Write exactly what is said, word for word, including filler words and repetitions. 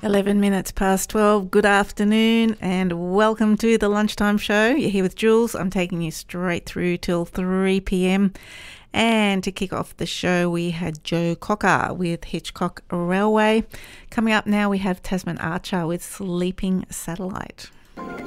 eleven minutes past twelve. Good afternoon and welcome to the Lunchtime Show. You're here with Jules. I'm taking you straight through till three p.m. And to kick off the show, we had Joe Cocker with Hitchcock Railway. Coming up now, we have Tasman Archer with Sleeping Satellite.